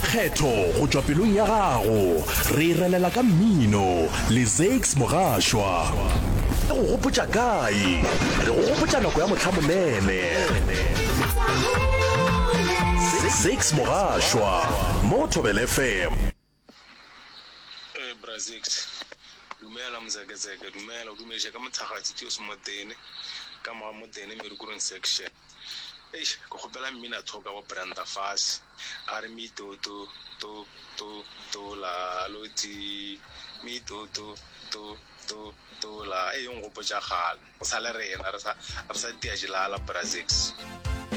makgetho go tswa pelong ya gago re relela ka mmino le Zakes Mogashwa go gopotsa kae re go gopotsa nako ya motlhamonene Zakes Mogashwa mo Thobela FM. Brazil dumela mzekezeke dumela dumeje ka mothagati tio se motene ka motene merikuring section go gopela mmina thoka wa Brenda Fassie a re mitoto to la loti mitoto to la e yong go potsa gala o sa le rena re sa tia jilala Brazil.